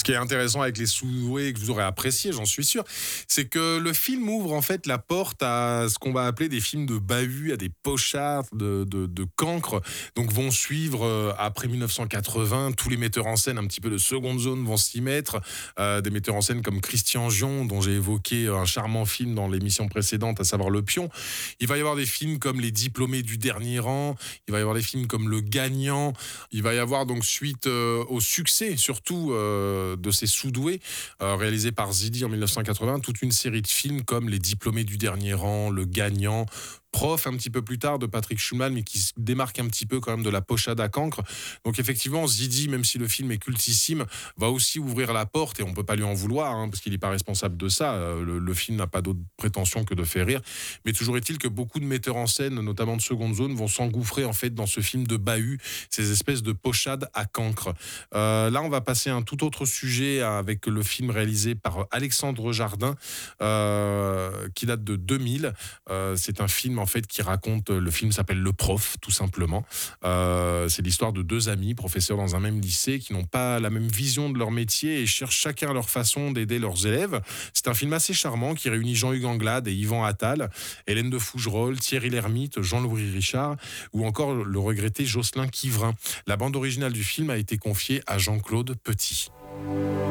Ce qui est intéressant avec les Sous-doués que vous aurez apprécié, j'en suis sûr, c'est que le film ouvre en fait la porte à ce qu'on va appeler des films de bahut, à des pochards, de cancres. Donc vont suivre après 1980 tous les metteurs en scène un petit peu de seconde zone vont s'y mettre. Des metteurs en scène comme Christian Gion, dont j'ai évoqué un charmant film dans l'émission précédente, à savoir Le Pion. Il va y avoir des films comme Les Diplômés du dernier rang. Il va y avoir des films comme Le Gagnant. Il va y avoir donc suite au succès surtout de ces sous-doués réalisés par Zidi en 1980, toute une série de films comme Les Diplômés du dernier rang, Le Gagnant, Prof un petit peu plus tard de Patrick Schumann, mais qui se démarque un petit peu quand même de la pochade à cancre. Donc effectivement, Zidi, même si le film est cultissime, va aussi ouvrir la porte et on peut pas lui en vouloir parce qu'il n'est pas responsable de ça. Le film n'a pas d'autre prétention que de faire rire. Mais toujours est-il que beaucoup de metteurs en scène, notamment de seconde zone, vont s'engouffrer en fait dans ce film de bahut, ces espèces de pochades à cancre. Là, on va passer à un tout autre sujet avec le film réalisé par Alexandre Jardin, qui date de 2000. C'est un film en fait qui raconte, le film s'appelle Le Prof, tout simplement. C'est l'histoire de deux amis, professeurs dans un même lycée, qui n'ont pas la même vision de leur métier et cherchent chacun leur façon d'aider leurs élèves. C'est un film assez charmant qui réunit Jean-Hugues Anglade et Yvan Attal, Hélène de Fougerolles, Thierry Lhermitte, Jean-Louis Richard ou encore le regretté Jocelyn Quivrin. La bande originale du film a été confiée à Jean-Claude Petit.